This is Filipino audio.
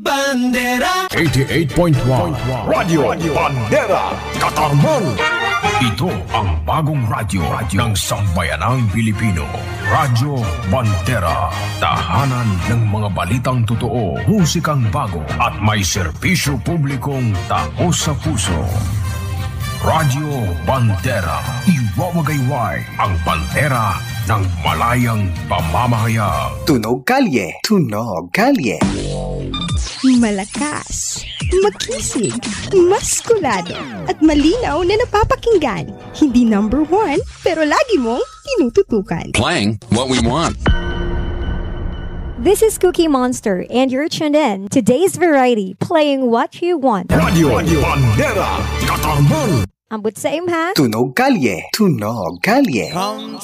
Bandera 88.1 Radio Bandera Katarman. Ito ang bagong radyo ng sambayanang Pilipino. Radyo Bandera. Tahanan ng mga balitang totoo, musikang bago at may serbisyo publikong taos sa puso. Radyo Bandera. Iwawagayway ang bandera ng malayang pamamahayag. Tunog kalye, tunog kalye. Malakas, makisig, maskulado, at malinaw na napapakinggan. Hindi number one, pero lagi mong tinututukan. Playing what we want. This is Cookie Monster, and you're tuned in to Today's Variety, playing what you want. Radio Bandera Katarman. Ambot sa imha. Tunog kalye, tunog kalye. Come